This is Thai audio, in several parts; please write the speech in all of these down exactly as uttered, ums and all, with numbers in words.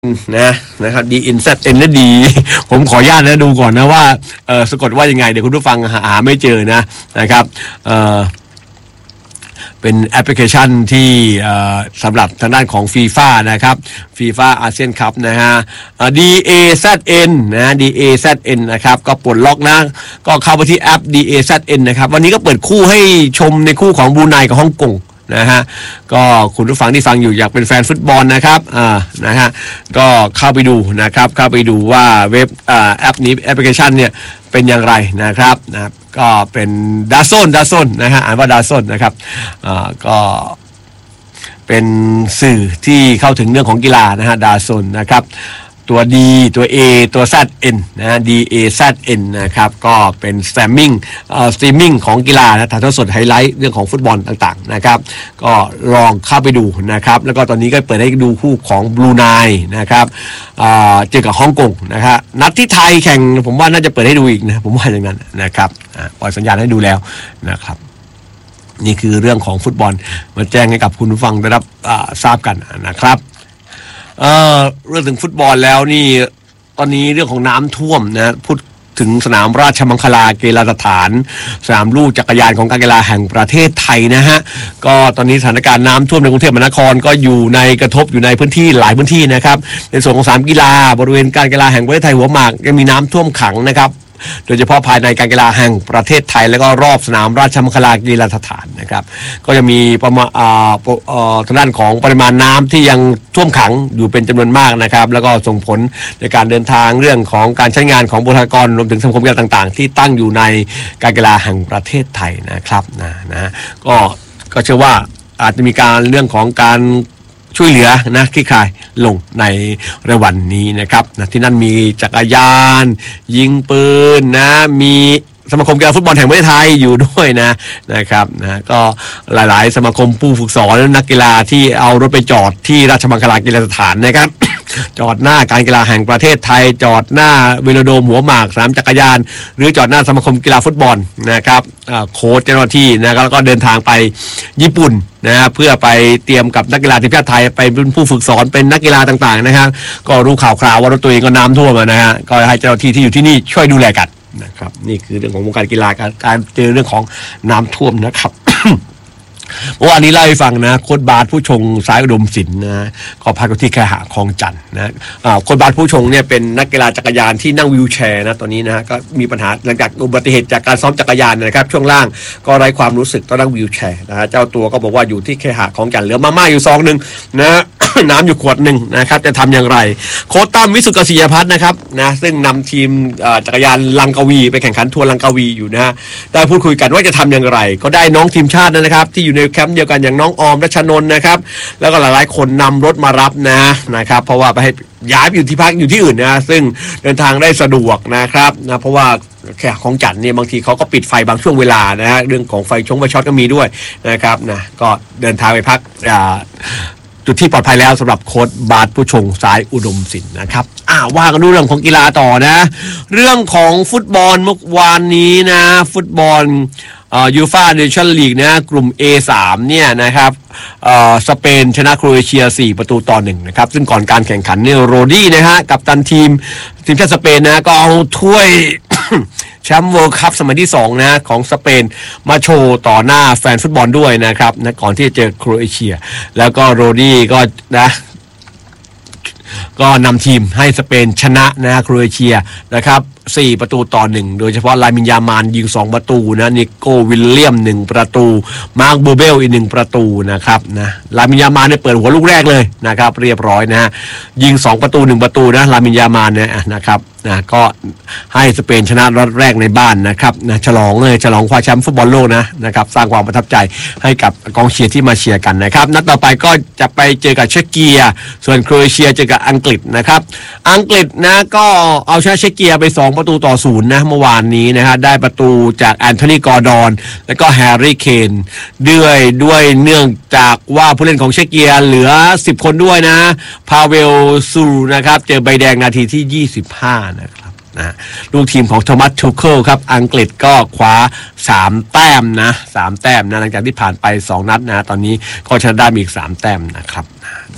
นะนะครับ ดี เอ็น แซด เอ็น และดีผมขออนุญาตนะดูก่อนนะว่าเออสะกดว่ายังไงเดี๋ยวคุณผู้ฟังหาหาไม่เจอนะนะครับเออเป็นแอปพลิเคชันที่สำหรับทางด้านของ FIFA นะครับ FIFA อาเซียนคัพนะฮะ ดี เอ แซด เอ็น นะ ดี เอ แซด เอ็น นะครับก็ปลดล็อกนะก็เข้าไปที่แอป ดี เอ แซด เอ็น นะครับวันนี้ก็เปิดคู่ให้ชมในคู่ของบรูไนกับฮ่องกงนะฮะก็คุณผู้ฟังที่ฟังอยู่อยากเป็นแฟนฟุตบอลนะครับอ่านะฮะก็เข้าไปดูนะครับเข้าไปดูว่าเว็บอ่าแอปนี้แอปพลิเคชันเนี่ยเป็นอย่างไรนะครับนะครับก็เป็นดาโซนดาโซนนะฮะอ่านว่าดาโซนนะครับอ่าก็เป็นสื่อที่เข้าถึงเรื่องของกีฬานะฮะดาโซนนะครับตัว D ตัว A ตัว แซด เอ็น นะฮะ ดี เอ แซด เอ็น นะครับก็เป็นสตรีมมิ่งเอ่อสตรีมมิ่งของกีฬานะถ่ายทอดสดไฮไลท์เรื่องของฟุตบอลต่างๆนะครับก็ลองเข้าไปดูนะครับแล้วก็ตอนนี้ก็เปิดให้ดูคู่ของบรูไนนะครับอ่าเจอกับฮ่องกงนะครับนัดที่ไทยแข่งผมว่าน่าจะเปิดให้ดูอีกนะผมว่าอย่างนั้นนะครับอ่าปล่อยสัญญาณให้ดูแล้วนะครับนี่คือเรื่องของฟุตบอลมาแจ้งให้กับคุณผู้ฟังได้รับทราบกันนะครับเอ่อเรื่องถึงฟุตบอลแล้วนี่ตอนนี้เรื่องของน้ำท่วมนะพูดถึงสนามราชมังคลากีฬาสถานสนามลู่จักรยานของการกีฬาแห่งประเทศไทยนะฮะก็ตอนนี้สถานการณ์น้ำท่วมในกรุงเทพมหานครก็อยู่ในกระทบอยู่ในพื้นที่หลายพื้นที่นะครับในส่วนของสนามกีฬาบริเวณการกีฬาแห่งประเทศไทยหัวหมากยังมีน้ำท่วมขังนะครับโดยเฉพาะภายในการกีฬาแห่งประเทศไทยแล้วก็รอบสนามราชมังคลากีฬาสถานนะครับก็จะมีประมาณอ่าอ่าทางด้านของปริมาณน้ำที่ยังท่วมขังอยู่เป็นจำนวนมากนะครับแล้วก็ส่งผลในการเดินทางเรื่องของการใช้งานของบุคลากรรวมถึงสังคมกีฬาต่างๆที่ตั้งอยู่ในการกีฬาแห่งประเทศไทยนะครับนะนะก็ก็เชื่อว่าอาจจะมีการเรื่องของการช่วยเหลือนะคลี่คลายลงในระวันนี้นะครับนะที่นั่นมีจักรยานยิงปืนนะมีสมาคมกีฬาฟุตบอลแห่งประเทศไทยอยู่ด้วยนะนะครับนะก็หลายๆสมาคมผู้ฝึกสอนนักกีฬาที่เอารถไปจอดที่ราชมังคลากีฬาสถานนะครับ จอดหน้าการกีฬาแห่งประเทศไทยจอดหน้าเวโรโดมหัวหมากสนามจักรยานหรือจอดหน้าสมาคมกีฬาฟุตบอลนะครับโค้ชเจ้าหน้าที่นะครับแล้วก็เดินทางไปญี่ปุ่นนะเพื่อไปเตรียมกับนักกีฬาทีมชาติไทยไปเป็นผู้ฝึกสอนเป็นนักกีฬาต่างๆนะครับก็รู้ข่าวคราวว่ารถตัวเองก็น้ำท่วมนะฮะก็ให้เจ้าหน้าที่ที่อยู่ที่นี่ช่วยดูแลกันนะครับนี่คือเรื่องของวงการกีฬาการการเจอเรื่องของน้ำท่วมนะครับ เมื่อวานนี้เล่าให้ฟังนะโค้ชบาสผู้ชงสายอุดมศิลป์นะก็พักอยู่ที่แคหะคลองจันทร์นะโค้ชบาสผู้ชงเนี่ยเป็นนักกีฬาจักรยานที่นั่งวีลแชร์นะตอนนี้นะก็มีปัญหาหลังจากอุบัติเหตุจากการซ้อมจักรยานนะครับช่วงล่างก็ไร้ความรู้สึกต้องนั่งวีลแชร์นะฮะเจ้าตัวก็บอกว่าอยู่ที่แคหะคลองจันทร์เหลือมาม่าอยู่ซองนึงนะ น้ำอยู่ขวดหนึ่งนะครับจะทำอย่างไรโค้ชตั้มวิสุทธิ์เกษยพัฒน์นะครับนะซึ่งนำทีมจักรยานลังกวีไปแข่งขันทัวร์ลังกวีอยู่นะฮะได้พูดคุยกันว่าจะทำอย่างไรก็ได้น้องทีมชาตินะครับที่อยู่ในแคมป์เดียวกันอย่างน้องออมรัชนนท์นะครับแล้วก็หลายๆคนนำรถมารับนะนะครับเพราะว่าไปให้ย้ายไปอยู่ที่พักอยู่ที่อื่นนะซึ่งเดินทางได้สะดวกนะครับนะเพราะว่าแค่ของจันทร์เนี่ยบางทีเขาก็ปิดไฟบางช่วงเวลานะฮะเรื่องของไฟชงไฟช็อตก็มีด้วยนะครับนะก็เดินทางไปพักจุดที่ปลอดภัยแล้วสำหรับโค้ชบาสผู้ชงสายอุดมศิลป์นะครับอ่าว่ากันดูเรื่องของกีฬาต่อนะเรื่องของฟุตบอลเมื่อวานนี้นะฟุตบอลเอ่อยูฟ่าเนชั่นลีกนะกลุ่ม เอ สาม เนี่ยนะครับเอ่อสเปนชนะโครเอเชียสี่ประตูต่อหนึ่งนะครับซึ่งก่อนการแข่งขันเนี่ยโรดี้นะฮะกัปตันทีมทีมชาติสเปนนะก็เอาถ้วย แชมป์เวิลด์คัพสมัยที่สองนะของสเปนมาโชว์ต่อหน้าแฟนฟุตบอลด้วยนะครับนะก่อนที่จะเจอโครเอเชียแล้วก็โรดี้ก็นะก็นำทีมให้สเปนชนะนะโครเอเชียนะครับสี่ประตูต่อหนึ่งโดยเฉพาะลามินยามานยิงสองประตูนะนิโก้วิลเลียมหนึ่งประตูมาร์คบูเบลอีกหนึ่งประตูนะครับนะลามินยามานเนี่ยเปิดหัวลูกแรกเลยนะครับเรียบร้อยนะฮะยิงสองประตูหนึ่งประตูนะลามินยามานเนี่ยนะครับนะก็ให้สเปนชนะรอบแรกในบ้านนะครับนะฉลองเลยฉลองคว้าแชมป์ฟุตบอลโลกนะนะครับสร้างความประทับใจให้กับกองเชียร์ที่มาเชียร์กันนะครับนัดต่อไปก็จะไปเจอกับเชคเกียส่วนโครเอเชียเจอกับอังกฤษนะครับอังกฤษนะก็เอาชนะเชคเกียไปสองประตูต่อศูนย์นะเมื่อวานนี้นะฮะได้ประตูจากแอนโทนีกอร์ดอนแล้วก็แฮร์รี่เคนด้วยด้วยเนื่องจากว่าผู้เล่นของเชคเกียเหลือสิบคนด้วยนะพาเวลซูนะครับเจอใบแดงนาทีที่ยี่สิบห้านะครับนะลูกทีมของโทมัสทูเคิลครับอังกฤษก็คว้าสามแต้มนะสามแต้มนะหลังจากที่ผ่านไปสองนัดนะตอนนี้ก็ชนะได้อีกสามแต้มนะครับนะ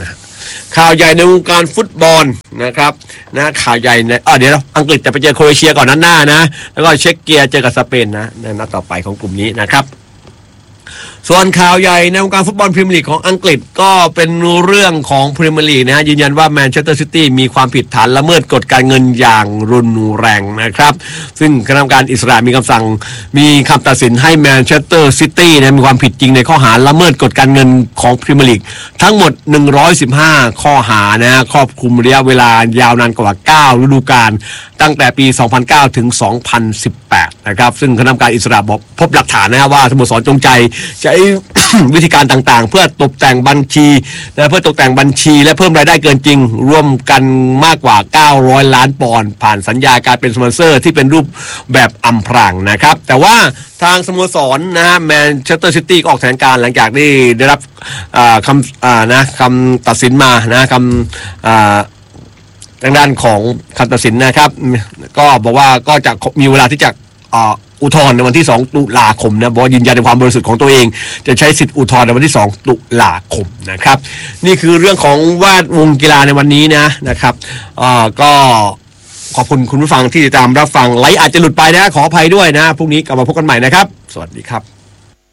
ข่าวใหญ่ในวงการฟุตบอลนะครับนะข่าวใหญ่ในอ๋อเดี๋ยวอังกฤษจะไปเจอโครเอเชียก่อนนัดหน้านะแล้วก็เช็กเกียเจอกับสเปนนะในนัดต่อไปของกลุ่มนี้นะครับส่วนข่าวใหญ่ในวงการฟุตบอลพรีเมียร์ลีกของอังกฤษก็เป็นเรื่องของพรีเมียร์ลีกนะฮะยืนยันว่าแมนเชสเตอร์ซิตี้มีความผิดฐานละเมิดกฎการเงินอย่างรุนแรงนะครับซึ่งคณะกรรมการอิสระมีคำสั่งมีคำตัดสินให้แมนเชสเตอร์ซิตี้นะมีความผิดจริงในข้อหาละเมิดกฎการเงินของพรีเมียร์ลีกทั้งหมดหนึ่งร้อยสิบห้าข้อหานะครอบคลุมระยะเวลายาวนานกว่าเก้าฤดูกาลตั้งแต่ปีสองพันเก้าถึงสองพันสิบแปดนะครับซึ่งคณะกรรมการอิสระบอกพบหลักฐานนะว่าสโมสรจงใจใช้ วิธีการต่างๆเพื่อตกแต่งบัญชีและเพื่อตกแต่งบัญชีและเพิ่มรายได้เกินจริงร่วมกันมากกว่าเก้าร้อยล้านปอนด์ผ่านสัญญาการเป็นสปอนเซอร์ที่เป็นรูปแบบอำพรางนะครับแต่ว่าทางสโมสรนะฮะแมนเชสเตอร์ซิตี้ก็ออกแถลงการหลังจากที่ได้รับคำนะคำตัดสินมานะคำทางด้านของคำตัดสินนะครับก็บอกว่าก็จะมีเวลาที่จะอุทธรณ์ในวันที่สองตุลาคมนะบอกยืนยันในความบริสุทธิ์ของตัวเองจะใช้สิทธิอุทธรณ์ในวันที่สองตุลาคมนะครับนี่คือเรื่องของแวดวงกีฬาในวันนี้นะนะครับอ่าก็ขอบคุณคุณผู้ฟังที่ติดตามรับฟังไลฟ์อาจจะหลุดไปนะขออภัยด้วยนะพรุ่งนี้กลับมาพบกันใหม่นะครับสวัสดีครับ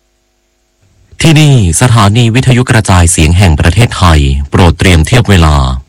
ที่นี่สถานีวิทยุกระจายเสียงแห่งประเทศไทยโปรดเตรียมเทียบเวลา